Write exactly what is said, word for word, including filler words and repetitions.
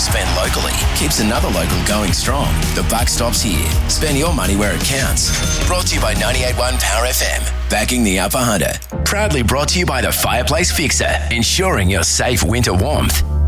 spend locally keeps another local going strong. The buck stops here. Spend your money where it counts. Brought to you by ninety-eight point one Power F M. Backing the Upper Hunter. Proudly brought to you by the Fireplace Fixer. Ensuring your safe winter warmth.